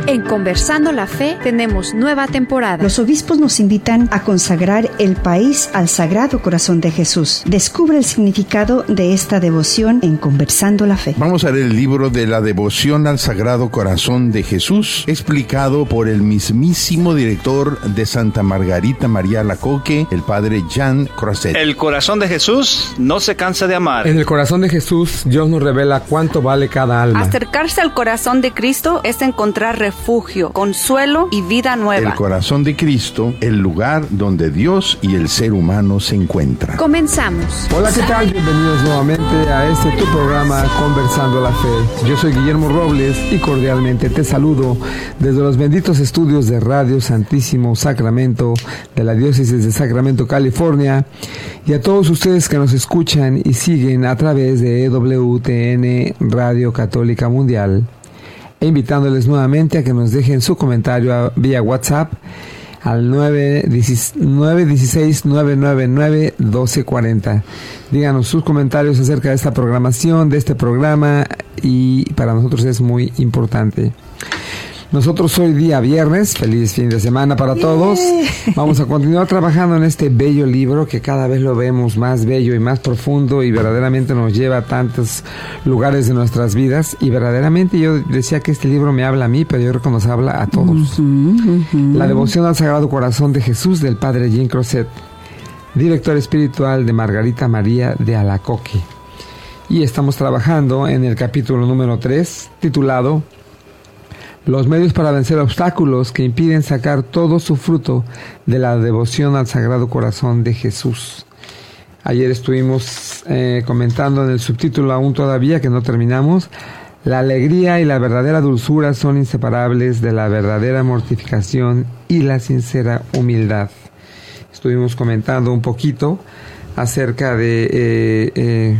En Conversando la Fe tenemos nueva temporada. Los obispos nos invitan a consagrar el país al Sagrado Corazón de Jesús. Descubre el significado de esta devoción en Conversando la Fe. Vamos a leer el libro de la devoción al Sagrado Corazón de Jesús, explicado por el mismísimo director de Santa Margarita María Alacoque, el padre Jean Croiset. El corazón de Jesús no se cansa de amar. En el corazón de Jesús, Dios nos revela cuánto vale cada alma. Acercarse al corazón de Cristo es encontrar refugio, consuelo y vida nueva. El corazón de Cristo, el lugar donde Dios y el ser humano se encuentran. Comenzamos. Hola, ¿qué tal? Bienvenidos nuevamente a tu programa Conversando la Fe. Yo soy Guillermo Robles y cordialmente te saludo desde los benditos estudios de Radio Santísimo Sacramento de la Diócesis de Sacramento, California, y a todos ustedes que nos escuchan y siguen a través de EWTN Radio Católica Mundial, e invitándoles nuevamente a que nos dejen su comentario vía WhatsApp al 916-999-1240. Díganos sus comentarios acerca de esta programación, de este programa, y para nosotros es muy importante. Nosotros hoy día viernes, feliz fin de semana para todos. Vamos a continuar trabajando en este bello libro que cada vez lo vemos más bello y más profundo y verdaderamente nos lleva a tantos lugares de nuestras vidas. Y verdaderamente yo decía que este libro me habla a mí, pero yo creo que nos habla a todos. La devoción al Sagrado Corazón de Jesús del padre Jean Croiset, director espiritual de Margarita María de Alacoque. Y estamos trabajando en el capítulo número 3, titulado Los medios para vencer obstáculos que impiden sacar todo su fruto de la devoción al Sagrado Corazón de Jesús. Ayer estuvimos comentando en el subtítulo, aún todavía que no terminamos, la alegría y la verdadera dulzura son inseparables de la verdadera mortificación y la sincera humildad. Estuvimos comentando un poquito acerca de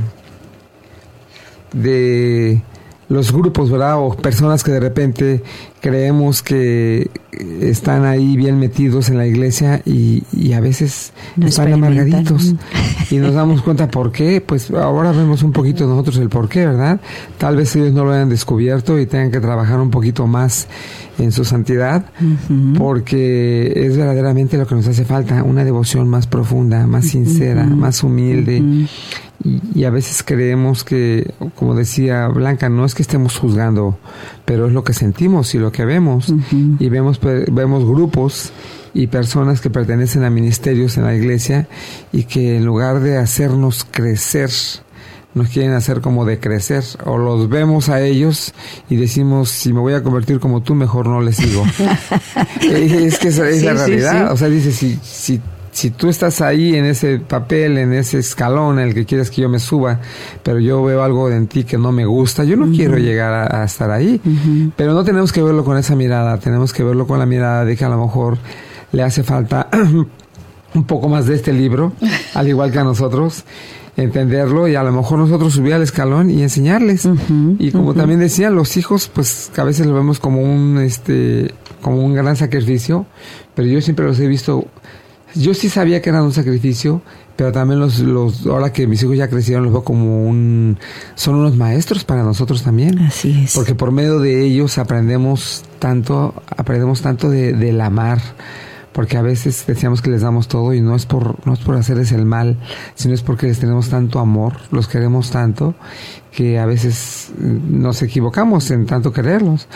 los grupos, ¿verdad? O personas que de repente creemos que están ahí bien metidos en la iglesia y a veces no están amargaditos. Y nos damos cuenta por qué. Pues ahora vemos un poquito nosotros el por qué, ¿verdad? Tal vez ellos no lo hayan descubierto y tengan que trabajar un poquito más en su santidad, porque es verdaderamente lo que nos hace falta, una devoción más profunda, más sincera, más humilde. Y a veces creemos que, como decía Blanca, no es que estemos juzgando, pero es lo que sentimos y lo que vemos. Y vemos grupos y personas que pertenecen a ministerios en la iglesia y que en lugar de hacernos crecer, nos quieren hacer como decrecer, o los vemos a ellos y decimos, si me voy a convertir como tú, mejor no les sigo. Es que es la realidad. Sí. O sea, dice, si tú estás ahí en ese papel, en ese escalón en el que quieres que yo me suba, pero yo veo algo en ti que no me gusta, yo no quiero llegar a estar ahí. Pero no tenemos que verlo con esa mirada, tenemos que verlo con la mirada de que a lo mejor le hace falta un poco más de este libro, al igual que a nosotros, entenderlo, y a lo mejor nosotros subir al escalón y enseñarles. Y como también decían, los hijos, pues a veces lo vemos como un gran sacrificio, pero yo siempre los he visto. Yo sí sabía que eran un sacrificio, pero también ahora que mis hijos ya crecieron, los veo como son unos maestros para nosotros también. Así es. Porque por medio de ellos aprendemos tanto del amar, porque a veces decíamos que les damos todo y no es por hacerles el mal, sino es porque les tenemos tanto amor, los queremos tanto, que a veces nos equivocamos en tanto quererlos.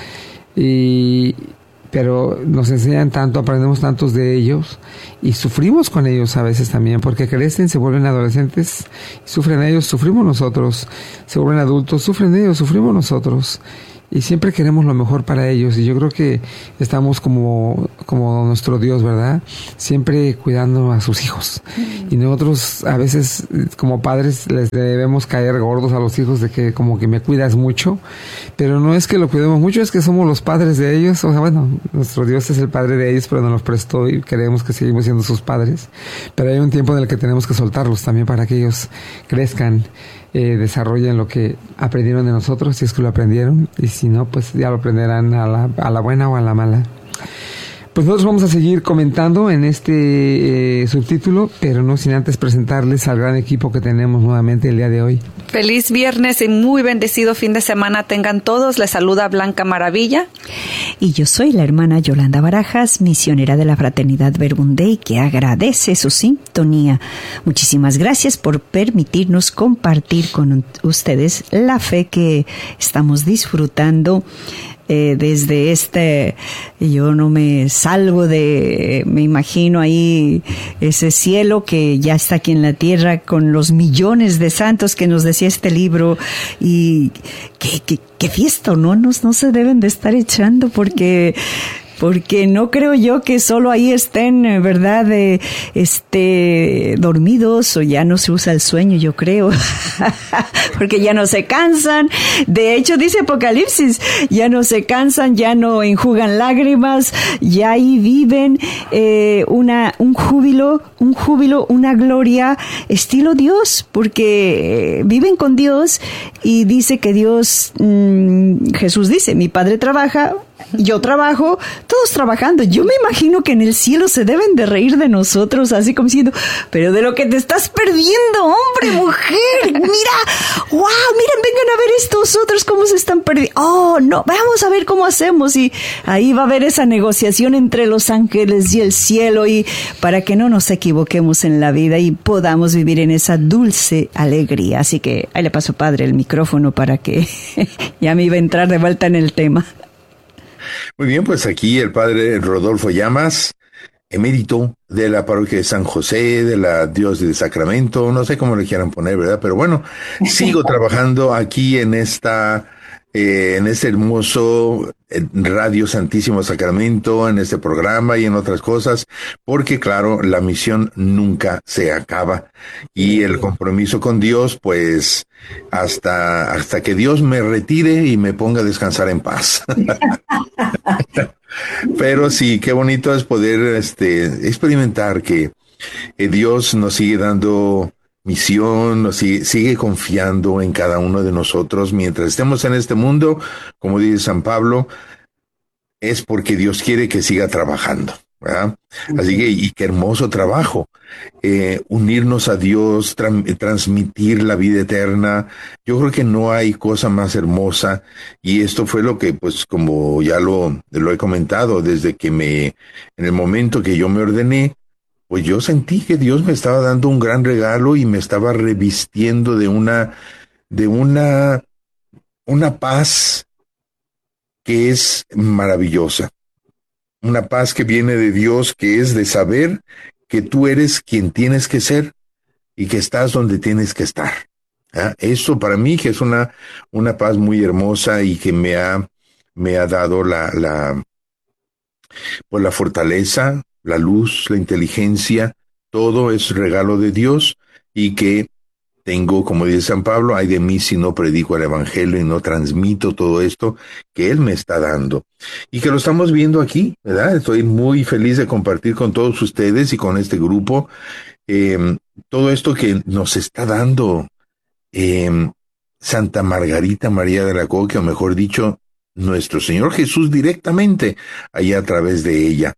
Pero nos enseñan tanto, aprendemos tantos de ellos y sufrimos con ellos a veces también, porque crecen, se vuelven adolescentes, sufren ellos, sufrimos nosotros, se vuelven adultos, sufren ellos, sufrimos nosotros. Y siempre queremos lo mejor para ellos, y yo creo que estamos como nuestro Dios, ¿verdad? Siempre cuidando a sus hijos. Y nosotros a veces como padres les debemos caer gordos a los hijos de que como que me cuidas mucho, pero no es que lo cuidemos mucho, es que somos los padres de ellos. O sea, bueno, nuestro Dios es el padre de ellos, pero nos los prestó y creemos que seguimos siendo sus padres. Pero hay un tiempo en el que tenemos que soltarlos también para que ellos crezcan, desarrollen lo que aprendieron de nosotros, si es que lo aprendieron, y si no, pues ya lo aprenderán a la buena o a la mala. Pues nosotros vamos a seguir comentando en este subtítulo, pero no sin antes presentarles al gran equipo que tenemos nuevamente el día de hoy. Feliz viernes y muy bendecido fin de semana tengan todos. Les saluda Blanca Maravilla. Y yo soy la hermana Yolanda Barajas, misionera de la Fraternidad Verbum Dei, que agradece su sintonía. Muchísimas gracias por permitirnos compartir con ustedes la fe que estamos disfrutando desde yo no me salgo me imagino ahí ese cielo que ya está aquí en la tierra con los millones de santos que nos decía este libro, y qué fiesta, ¿no? No se deben de estar echando porque no creo yo que solo ahí estén, ¿verdad?, dormidos, o ya no se usa el sueño, yo creo, porque ya no se cansan. De hecho, dice Apocalipsis, ya no se cansan, ya no enjugan lágrimas, ya ahí viven un júbilo, una gloria estilo Dios, porque viven con Dios, y dice que Dios, Jesús dice, mi Padre trabaja, yo trabajo, todos trabajando. Yo me imagino que en el cielo se deben de reír de nosotros, así como diciendo, pero de lo que te estás perdiendo, hombre, mujer, mira, wow, miren, vengan a ver estos otros cómo se están perdiendo. Oh, no, vamos a ver cómo hacemos, y ahí va a haber esa negociación entre los ángeles y el cielo, y para que no nos equivoquemos en la vida y podamos vivir en esa dulce alegría. Así que ahí le paso, padre, el micrófono para que ya me iba a entrar de vuelta en el tema. Muy bien, pues aquí el padre Rodolfo Llamas, emérito de la parroquia de San José, de la Diócesis de Sacramento, no sé cómo le quieran poner, ¿verdad? Pero bueno, sigo trabajando aquí en este hermoso Radio Santísimo Sacramento, en este programa y en otras cosas, porque claro, la misión nunca se acaba, y el compromiso con Dios, pues, hasta que Dios me retire y me ponga a descansar en paz. Pero sí, qué bonito es poder experimentar que Dios nos sigue dando misión, nos sigue confiando en cada uno de nosotros mientras estemos en este mundo. Como dice San Pablo, es porque Dios quiere que siga trabajando, ¿verdad? Así que, y qué hermoso trabajo, unirnos a Dios, transmitir la vida eterna. Yo creo que no hay cosa más hermosa, y esto fue lo que, pues, como ya lo he comentado, desde que en el momento que yo me ordené, pues yo sentí que Dios me estaba dando un gran regalo y me estaba revistiendo de una paz que es maravillosa. Una paz que viene de Dios, que es de saber que tú eres quien tienes que ser y que estás donde tienes que estar. ¿Ah? Eso para mí que es una paz muy hermosa, y que me ha dado la fortaleza, la luz, la inteligencia, todo es regalo de Dios, y que tengo, como dice San Pablo, ay de mí si no predico el evangelio y no transmito todo esto que Él me está dando. Y que lo estamos viendo aquí, ¿verdad? Estoy muy feliz de compartir con todos ustedes y con este grupo todo esto que nos está dando Santa Margarita María de Alacoque, o mejor dicho, nuestro Señor Jesús directamente, allá a través de ella.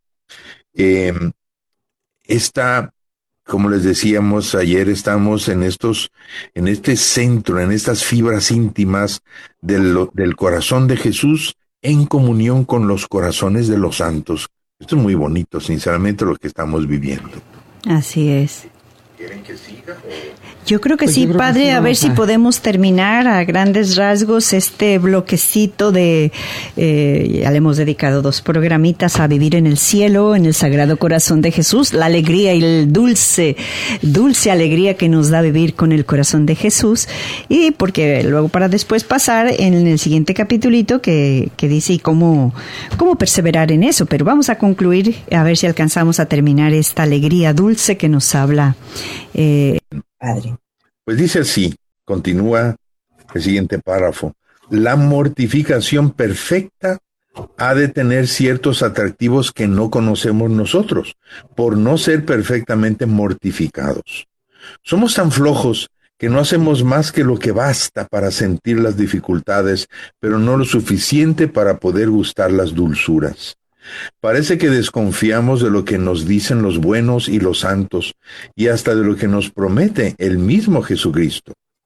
Como les decíamos ayer, estamos en este centro, en estas fibras íntimas del corazón de Jesús, en comunión con los corazones de los santos. Esto es muy bonito, sinceramente, lo que estamos viviendo. Así es. ¿Quieren que siga? Yo creo que sí, padre, a ver si podemos terminar a grandes rasgos este bloquecito ya le hemos dedicado 2 programitas a vivir en el cielo, en el Sagrado Corazón de Jesús, la alegría y el dulce alegría que nos da vivir con el corazón de Jesús, y porque luego para después pasar en el siguiente capitulito que dice y cómo perseverar en eso, pero vamos a concluir a ver si alcanzamos a terminar esta alegría dulce que nos habla Padre. Pues dice así, continúa el siguiente párrafo: la mortificación perfecta ha de tener ciertos atractivos que no conocemos nosotros, por no ser perfectamente mortificados. Somos tan flojos que no hacemos más que lo que basta para sentir las dificultades, pero no lo suficiente para poder gustar las dulzuras. Parece que desconfiamos de lo que nos dicen los buenos y los santos, y hasta de lo que nos promete el mismo Jesucristo.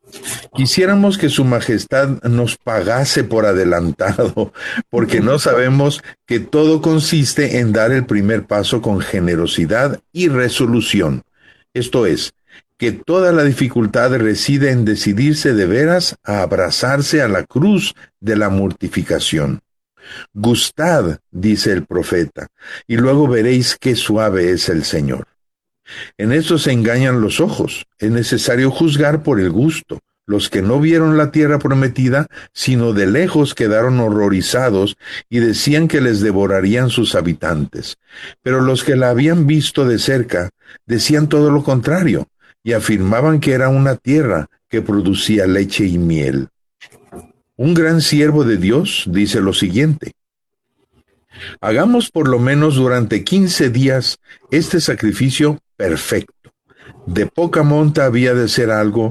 Quisiéramos que su majestad nos pagase por adelantado, porque no sabemos que todo consiste en dar el primer paso con generosidad y resolución. Esto es, que toda la dificultad reside en decidirse de veras a abrazarse a la cruz de la mortificación. Gustad, dice el profeta, y luego veréis qué suave es el Señor. En esto se engañan los ojos. Es necesario juzgar por el gusto. Los que no vieron la tierra prometida, sino de lejos quedaron horrorizados y decían que les devorarían sus habitantes. Pero los que la habían visto de cerca decían todo lo contrario y afirmaban que era una tierra que producía leche y miel. Un gran siervo de Dios dice lo siguiente: hagamos por lo menos durante 15 días este sacrificio perfecto. De poca monta había de ser algo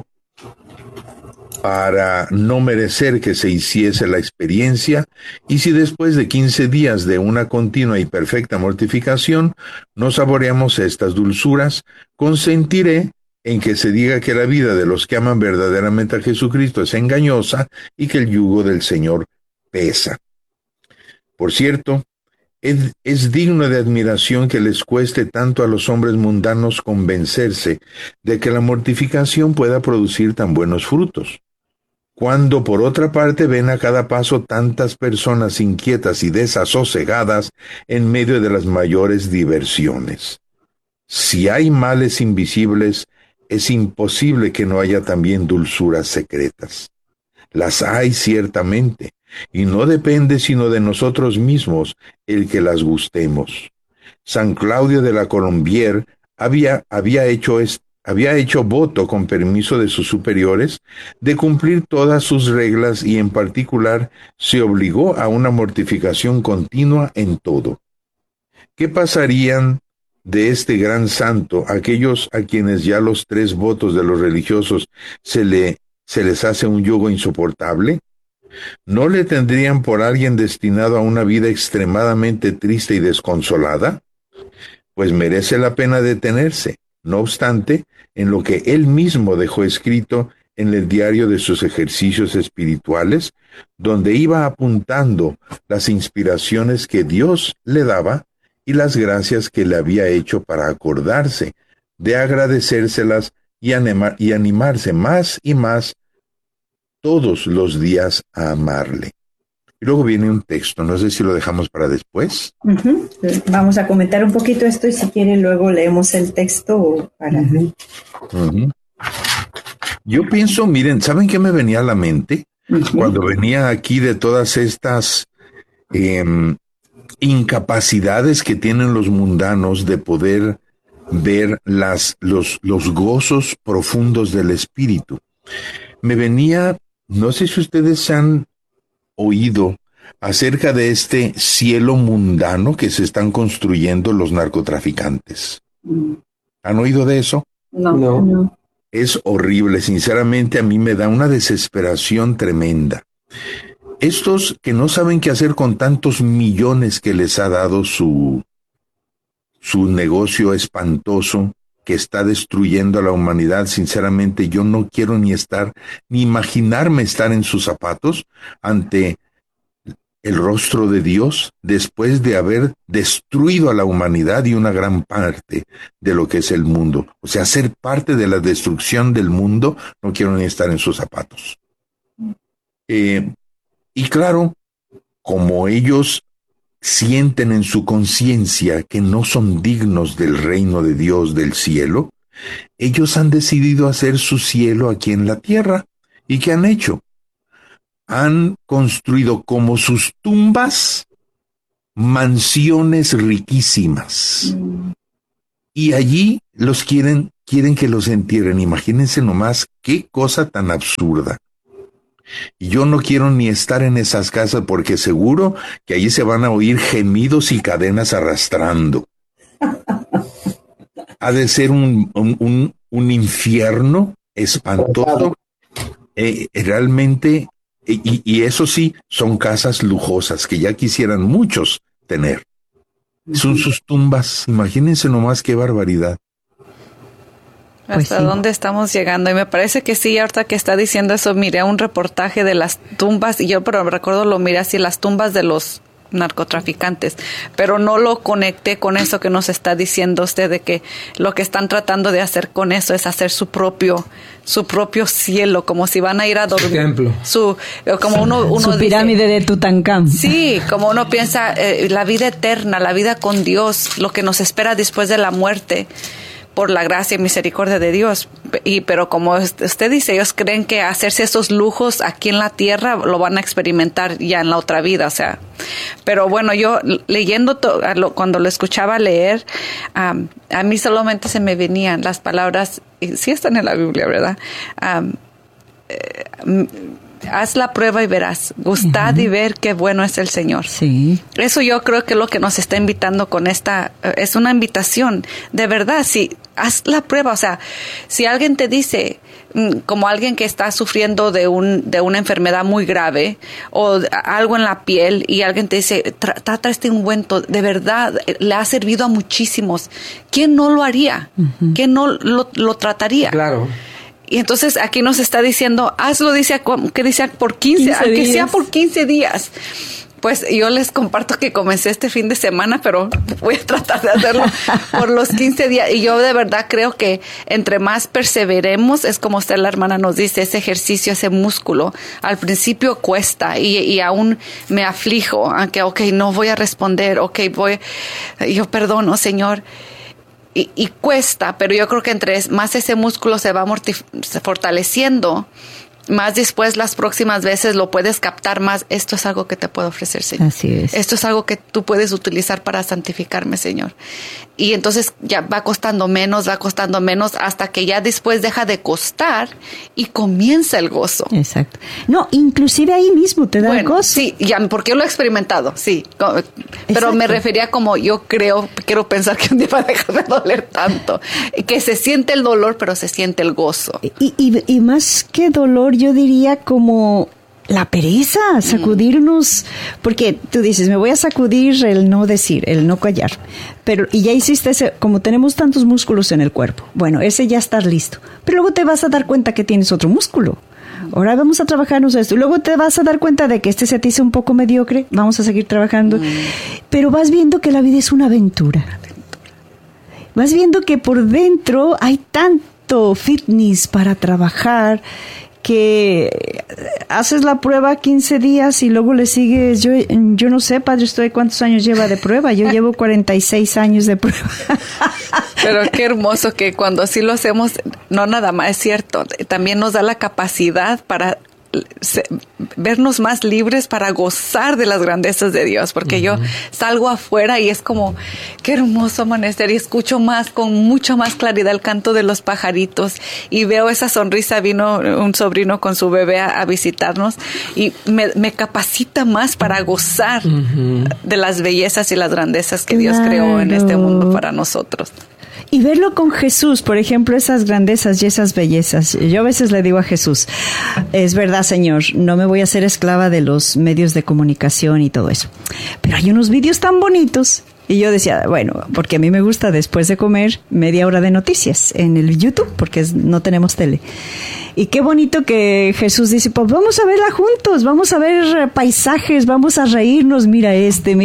para no merecer que se hiciese la experiencia, y si después de 15 días de una continua y perfecta mortificación no saboreamos estas dulzuras, consentiré en que se diga que la vida de los que aman verdaderamente a Jesucristo es engañosa y que el yugo del Señor pesa. Por cierto, es digno de admiración que les cueste tanto a los hombres mundanos convencerse de que la mortificación pueda producir tan buenos frutos, cuando por otra parte ven a cada paso tantas personas inquietas y desasosegadas en medio de las mayores diversiones. Si hay males invisibles, es imposible que no haya también dulzuras secretas. Las hay ciertamente, y no depende sino de nosotros mismos el que las gustemos. San Claudio de la Colombière había hecho voto, con permiso de sus superiores, de cumplir todas sus reglas, y en particular se obligó a una mortificación continua en todo. ¿Qué pasarían de este gran santo aquellos a quienes ya los 3 votos de los religiosos se les hace un yugo insoportable? ¿No le tendrían por alguien destinado a una vida extremadamente triste y desconsolada? Pues merece la pena detenerse, no obstante, en lo que él mismo dejó escrito en el diario de sus ejercicios espirituales, donde iba apuntando las inspiraciones que Dios le daba y las gracias que le había hecho para acordarse de agradecérselas y animarse más y más todos los días a amarle. Y luego viene un texto, no sé si lo dejamos para después. Uh-huh. Vamos a comentar un poquito esto y si quieren luego leemos el texto para... Uh-huh. Yo pienso, miren, ¿saben qué me venía a la mente? Uh-huh. Cuando venía aquí de todas estas incapacidades que tienen los mundanos de poder ver los gozos profundos del espíritu. Me venía, no sé si ustedes han oído acerca de este cielo mundano que se están construyendo los narcotraficantes. ¿Han oído de eso? No. Es horrible, sinceramente a mí me da una desesperación tremenda. Estos que no saben qué hacer con tantos millones que les ha dado su negocio espantoso que está destruyendo a la humanidad, sinceramente yo no quiero ni imaginarme estar en sus zapatos ante el rostro de Dios después de haber destruido a la humanidad y una gran parte de lo que es el mundo. O sea, ser parte de la destrucción del mundo, no quiero ni estar en sus zapatos. Y claro, como ellos sienten en su conciencia que no son dignos del reino de Dios del cielo, ellos han decidido hacer su cielo aquí en la tierra. ¿Y qué han hecho? Han construido como sus tumbas mansiones riquísimas. Y allí los quieren que los entierren. Imagínense nomás qué cosa tan absurda. Y yo no quiero ni estar en esas casas porque seguro que allí se van a oír gemidos y cadenas arrastrando. Ha de ser un infierno espantoso. Realmente, y eso sí, son casas lujosas que ya quisieran muchos tener. Son sus tumbas. Imagínense nomás qué barbaridad. ¿Hasta dónde estamos llegando? Y me parece que sí, ahorita que está diciendo eso, miré un reportaje de las tumbas, y yo pero recuerdo lo miré así, las tumbas de los narcotraficantes, pero no lo conecté con eso que nos está diciendo usted, de que lo que están tratando de hacer con eso es hacer su propio cielo, como si van a ir a dormir. Su templo. Como uno su pirámide de Tutankamón. Sí, como uno piensa, la vida eterna, la vida con Dios, lo que nos espera después de la muerte, por la gracia y misericordia de Dios. Pero como usted dice, ellos creen que hacerse esos lujos aquí en la tierra lo van a experimentar ya en la otra vida, o sea. Pero bueno, yo leyendo cuando lo escuchaba leer, a mí solamente se me venían las palabras, y sí están en la Biblia, ¿verdad? Haz la prueba y verás. Gustad y ver qué bueno es el Señor. Sí. Eso yo creo que es lo que nos está invitando con esta, es una invitación. De verdad, si haz la prueba, o sea, si alguien te dice, como alguien que está sufriendo de una enfermedad muy grave o algo en la piel, y alguien te dice, trata este ungüento, de verdad, le ha servido a muchísimos. ¿Quién no lo haría? ¿Quién no lo trataría? Claro. Y entonces aquí nos está diciendo, hazlo, dice por 15 aunque días. Sea por 15 días. Pues yo les comparto que comencé este fin de semana, pero voy a tratar de hacerlo por los 15 días. Y yo de verdad creo que entre más perseveremos, es como usted, la hermana, nos dice, ese ejercicio, ese músculo, al principio cuesta y aún me aflijo, aunque, no voy a responder, yo perdono, Señor. Y cuesta, pero yo creo que entre más ese músculo se va fortaleciendo, más después las próximas veces lo puedes captar más. Esto es algo que te puedo ofrecer, Señor. Así es. Esto es algo que tú puedes utilizar para santificarme, Señor. Y entonces ya va costando menos, hasta que ya después deja de costar y comienza el gozo. Exacto. No, inclusive ahí mismo te da gozo. Sí, ya, porque yo lo he experimentado, sí. Pero exacto. Me refería como quiero pensar que un día va a dejar de doler tanto. Que se siente el dolor, pero se siente el gozo. Y más que dolor, yo diría como la pereza, sacudirnos, porque tú dices, me voy a sacudir el no decir, el no callar, y ya hiciste ese, como tenemos tantos músculos en el cuerpo, bueno, ese ya está listo, pero luego te vas a dar cuenta que tienes otro músculo. Ahora vamos a trabajarnos esto. Luego te vas a dar cuenta de que este se te hizo un poco mediocre, vamos a seguir trabajando, pero vas viendo que la vida es una aventura. Vas viendo que por dentro hay tanto fitness para trabajar, que haces la prueba 15 días y luego le sigues. Yo no sé, Padre, ¿cuántos años lleva de prueba? Yo llevo 46 años de prueba. Pero qué hermoso que cuando así lo hacemos, no nada más es cierto, también nos da la capacidad para vernos más libres para gozar de las grandezas de Dios, porque yo salgo afuera y es como qué hermoso amanecer, y escucho con mucha más claridad el canto de los pajaritos y veo esa sonrisa. Vino un sobrino con su bebé a visitarnos y me capacita más para gozar de las bellezas y las grandezas que Dios creó en este mundo para nosotros. Y verlo con Jesús, por ejemplo, esas grandezas y esas bellezas. Yo a veces le digo a Jesús, es verdad, Señor, no me voy a hacer esclava de los medios de comunicación y todo eso, pero hay unos vídeos tan bonitos. Y yo decía, bueno, porque a mí me gusta después de comer media hora de noticias en el YouTube, porque no tenemos tele. Y qué bonito que Jesús dice, pues vamos a verla juntos, vamos a ver paisajes, vamos a reírnos, mira este.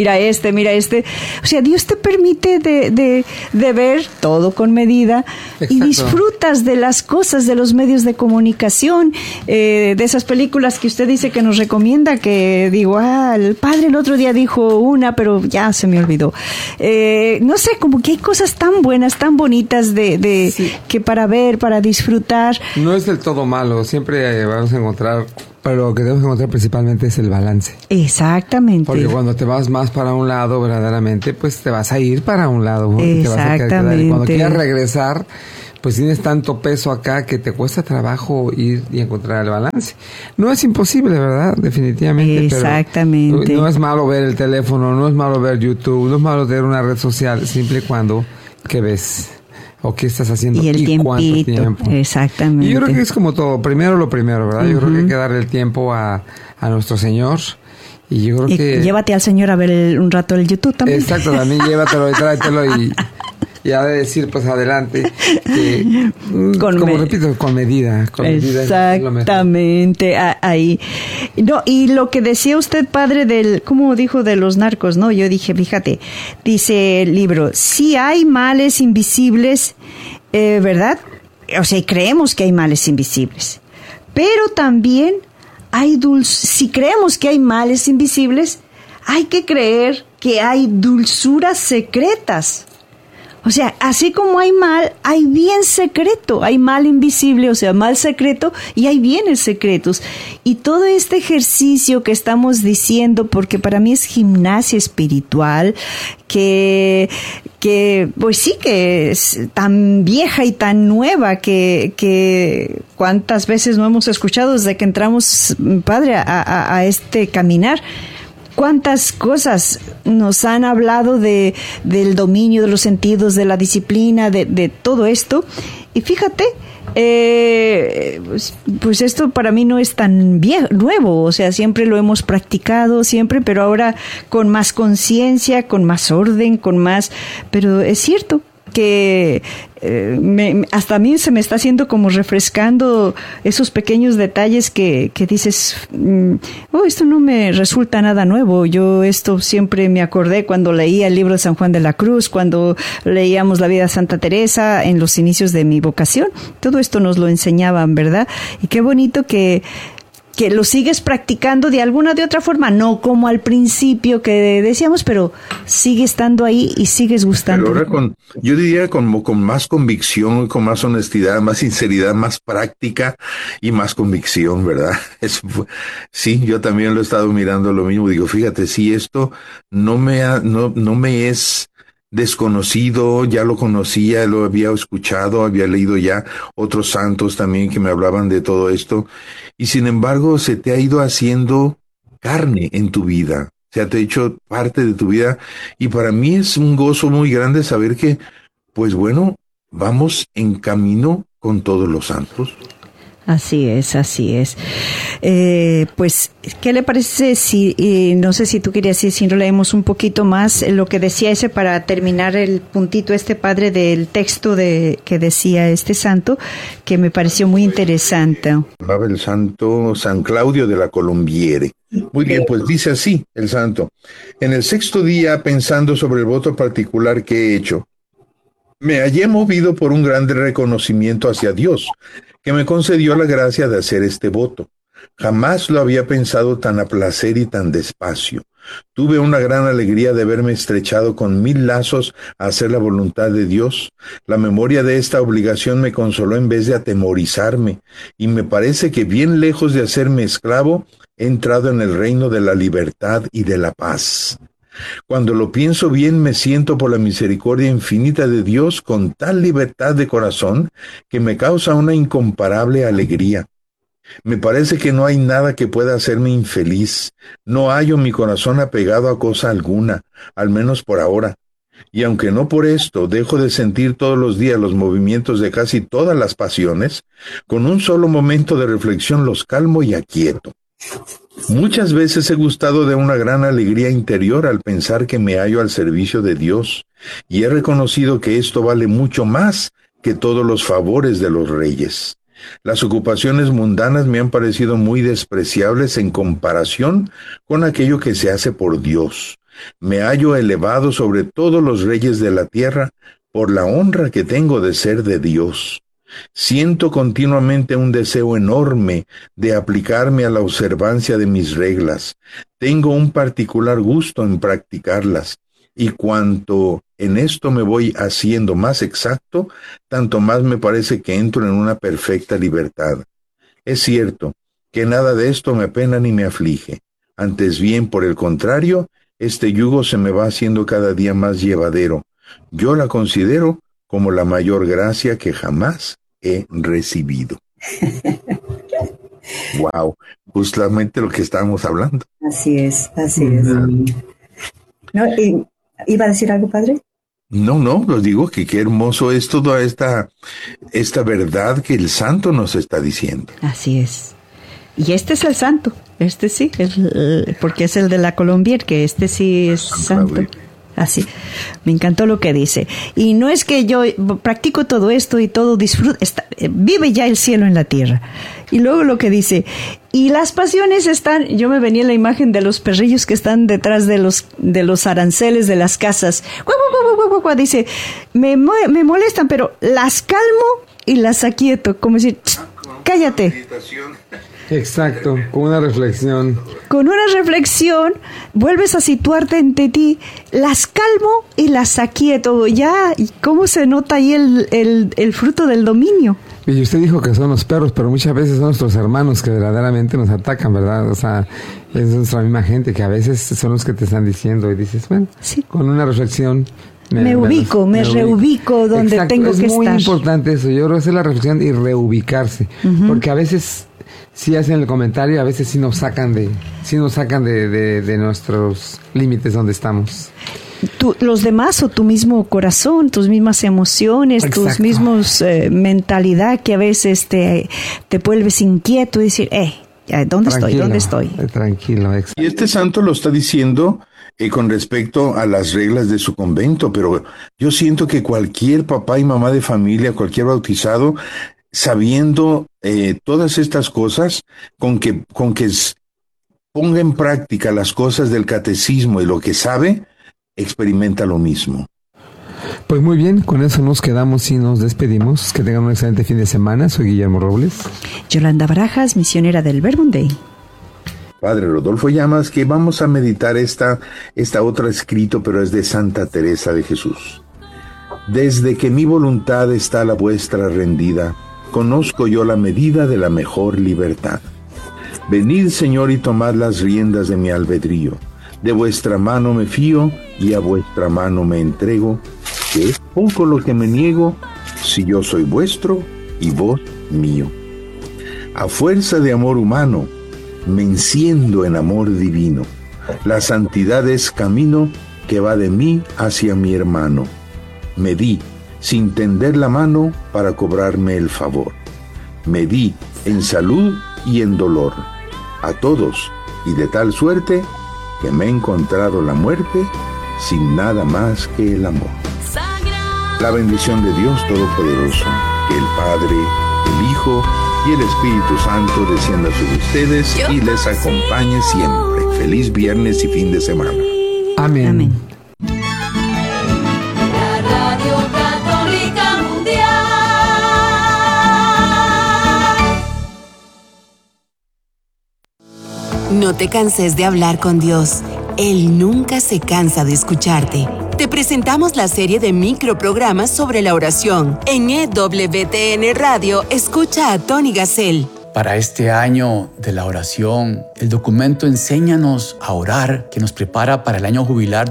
O sea, Dios te permite de ver todo con medida. Exacto. Y disfrutas de las cosas, de los medios de comunicación, de esas películas que usted dice que nos recomienda, que digo, el Padre el otro día dijo una, pero ya se me olvidó. No sé, como que hay cosas tan buenas, tan bonitas sí, que para ver, para disfrutar. No es del todo malo, siempre vamos a encontrar, pero lo que debemos encontrar principalmente es el balance. Exactamente. Porque cuando te vas más para un lado, verdaderamente, pues te vas a ir para un lado. Exactamente. Te vas a quedar. Y cuando quieras regresar, pues tienes tanto peso acá que te cuesta trabajo ir y encontrar el balance. No es imposible, ¿verdad? Definitivamente. Exactamente. Pero no es malo ver el teléfono, no es malo ver YouTube, no es malo tener una red social, siempre y cuando, ¿qué ves? ¿O qué estás haciendo? Y el tiempito, cuánto tiempo. Exactamente. Y yo creo que es como todo, primero lo primero, ¿verdad? Yo creo que hay que darle el tiempo a nuestro Señor. Y yo creo que... Llévate al Señor a ver un rato el YouTube también. Exacto, también llévatelo y tráetelo y y ha de decir, pues adelante, que, repito, con medida. Exactamente, ahí. No, y lo que decía usted, padre, ¿cómo dijo de los narcos? No, yo dije, fíjate, dice el libro, sí hay males invisibles, ¿verdad? O sea, creemos que hay males invisibles, pero también si creemos que hay males invisibles, hay que creer que hay dulzuras secretas. O sea, así como hay mal, hay bien secreto, hay mal invisible, o sea, mal secreto, y hay bienes secretos. Y todo este ejercicio que estamos diciendo, porque para mí es gimnasia espiritual, que pues sí, que es tan vieja y tan nueva, que cuántas veces no hemos escuchado desde que entramos, Padre, a este caminar. Cuántas cosas nos han hablado del dominio de los sentidos, de la disciplina, de todo esto. Y fíjate, pues esto para mí no es tan nuevo, o sea, siempre lo hemos practicado, siempre, pero ahora con más conciencia, con más orden, pero es cierto que hasta a mí se me está haciendo como refrescando esos pequeños detalles que dices, esto no me resulta nada nuevo. Yo esto siempre me acordé cuando leía el libro de San Juan de la Cruz, cuando leíamos la vida de Santa Teresa en los inicios de mi vocación. Todo esto nos lo enseñaban, ¿verdad? Y qué bonito que lo sigues practicando de alguna de otra forma, no como al principio que decíamos, pero sigue estando ahí y sigues gustando. Pero ahora yo diría con más convicción, con más honestidad, más sinceridad, más práctica y más convicción, ¿verdad? Sí, yo también lo he estado mirando lo mismo. Digo, fíjate, si esto no me es desconocido, ya lo conocía, lo había escuchado, había leído ya otros santos también que me hablaban de todo esto, y sin embargo se te ha ido haciendo carne en tu vida, se ha hecho parte de tu vida, y para mí es un gozo muy grande saber que, pues bueno, vamos en camino con todos los santos. Así es. Pues, ¿qué le parece si, no sé si tú querías decir, si no leemos un poquito más lo que decía ese para terminar el puntito padre del texto que decía este santo, que me pareció muy interesante. Hablaba el santo San Claudio de la Colombiere. Muy bien, pues dice así el santo: en el 6º día, pensando sobre el voto particular que he hecho, me hallé movido por un grande reconocimiento hacia Dios, que me concedió la gracia de hacer este voto. Jamás lo había pensado tan a placer y tan despacio. Tuve una gran alegría de verme estrechado con 1000 lazos a hacer la voluntad de Dios. La memoria de esta obligación me consoló en vez de atemorizarme, y me parece que bien lejos de hacerme esclavo, he entrado en el reino de la libertad y de la paz. Cuando lo pienso bien, me siento por la misericordia infinita de Dios con tal libertad de corazón que me causa una incomparable alegría. Me parece que no hay nada que pueda hacerme infeliz. No hallo mi corazón apegado a cosa alguna, al menos por ahora. Y aunque no por esto dejo de sentir todos los días los movimientos de casi todas las pasiones, con un solo momento de reflexión los calmo y aquieto. Muchas veces he gustado de una gran alegría interior al pensar que me hallo al servicio de Dios, y he reconocido que esto vale mucho más que todos los favores de los reyes. Las ocupaciones mundanas me han parecido muy despreciables en comparación con aquello que se hace por Dios. Me hallo elevado sobre todos los reyes de la tierra por la honra que tengo de ser de Dios. Siento continuamente un deseo enorme de aplicarme a la observancia de mis reglas. Tengo un particular gusto en practicarlas, y cuanto en esto me voy haciendo más exacto, tanto más me parece que entro en una perfecta libertad. Es cierto que nada de esto me apena ni me aflige. Antes bien, por el contrario, este yugo se me va haciendo cada día más llevadero. Yo la considero como la mayor gracia que jamás he recibido. Wow, justamente lo que estábamos hablando. Así es. ¿No? ¿Iba a decir algo, padre? No, os digo que qué hermoso es toda esta verdad que el santo nos está diciendo. Así es. Y este es el santo, este sí, porque es el de la Colombier, que este sí es santo. Así, me encantó lo que dice. Y no es que yo practico todo esto y todo disfruto, vive ya el cielo en la tierra. Y luego lo que dice, y las pasiones están, yo me venía la imagen de los perrillos que están detrás de los aranceles de las casas. Dice, me molestan, pero las calmo y las aquieto, como decir, cállate. Exacto, con una reflexión. Con una reflexión, vuelves a situarte ante ti, las calmo y las aquieto. Ya, ¿cómo se nota ahí el fruto del dominio? Y usted dijo que son los perros, pero muchas veces son nuestros hermanos que verdaderamente nos atacan, ¿verdad? O sea, es nuestra misma gente que a veces son los que te están diciendo y dices, bueno, sí, con una reflexión... Me reubico donde exacto, tengo que estar. Es muy importante eso, yo creo que hacer la reflexión y reubicarse, porque a veces sí hacen el comentario, a veces sí nos sacan de nuestros límites donde estamos. Los demás o tu mismo corazón, tus mismas emociones, exacto, tus mismos mentalidad que a veces te vuelves inquieto y decir, ¿dónde estoy? Tranquilo. Exacto. Y este santo lo está diciendo con respecto a las reglas de su convento, pero yo siento que cualquier papá y mamá de familia, cualquier bautizado, sabiendo todas estas cosas, con que ponga en práctica las cosas del catecismo y lo que sabe, experimenta lo mismo. Pues muy bien, con eso nos quedamos y nos despedimos. Que tengan un excelente fin de semana. Soy Guillermo Robles. Yolanda Barajas, misionera del Verbum Dei. Padre Rodolfo Llamas, que vamos a meditar esta otra escrito, pero es de Santa Teresa de Jesús. Desde que mi voluntad está a la vuestra rendida, conozco yo la medida de la mejor libertad. Venid, Señor, y tomad las riendas de mi albedrío. De vuestra mano me fío y a vuestra mano me entrego, que es poco lo que me niego, si yo soy vuestro y vos mío. A fuerza de amor humano, me enciendo en amor divino. La santidad es camino que va de mí hacia mi hermano. Me di, sin tender la mano, para cobrarme el favor. Me di en salud y en dolor, a todos, y de tal suerte que me he encontrado la muerte sin nada más que el amor. La bendición de Dios Todopoderoso, que el Padre, el Hijo y el Espíritu Santo descienda sobre ustedes y les acompañe siempre. Feliz viernes y fin de semana. Amén. Amén. La Radio Católica Mundial. No te canses de hablar con Dios. Él nunca se cansa de escucharte. Te presentamos la serie de microprogramas sobre la oración. En EWTN Radio, escucha a Tony Gassel. Para este año de la oración, el documento Enséñanos a orar, que nos prepara para el año jubilar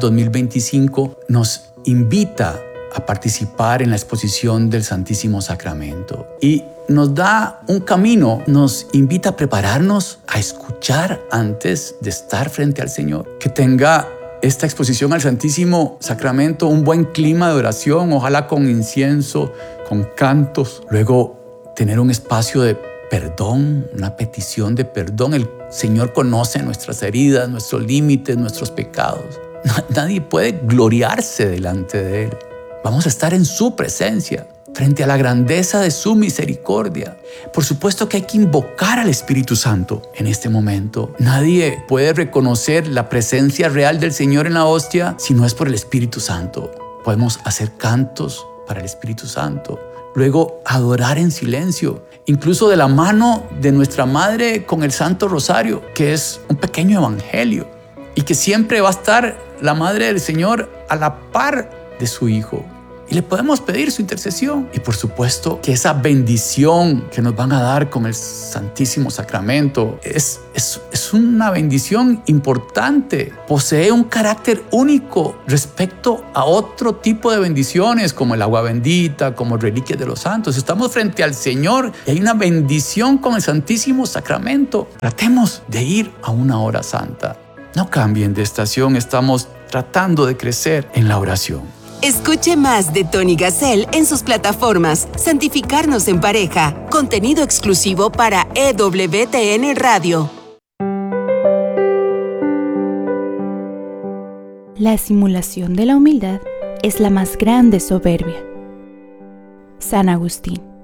2025, nos invita a participar en la exposición del Santísimo Sacramento. Y nos da un camino, nos invita a prepararnos a escuchar antes de estar frente al Señor. Que tenga esta exposición al Santísimo Sacramento un buen clima de oración, ojalá con incienso, con cantos. Luego, tener un espacio de perdón, una petición de perdón. El Señor conoce nuestras heridas, nuestros límites, nuestros pecados. Nadie puede gloriarse delante de Él. Vamos a estar en su presencia, frente a la grandeza de su misericordia. Por supuesto que hay que invocar al Espíritu Santo en este momento. Nadie puede reconocer la presencia real del Señor en la hostia si no es por el Espíritu Santo. Podemos hacer cantos para el Espíritu Santo. Luego, adorar en silencio, incluso de la mano de nuestra Madre con el Santo Rosario, que es un pequeño evangelio y que siempre va a estar la Madre del Señor a la par de su Hijo. Y le podemos pedir su intercesión. Y por supuesto que esa bendición que nos van a dar con el Santísimo Sacramento es una bendición importante. Posee un carácter único respecto a otro tipo de bendiciones como el agua bendita, como reliquias de los santos. Estamos frente al Señor y hay una bendición con el Santísimo Sacramento. Tratemos de ir a una hora santa. No cambien de estación, estamos tratando de crecer en la oración. Escuche más de Tony Gassel en sus plataformas Santificarnos en Pareja, contenido exclusivo para EWTN Radio. La simulación de la humildad es la más grande soberbia. San Agustín.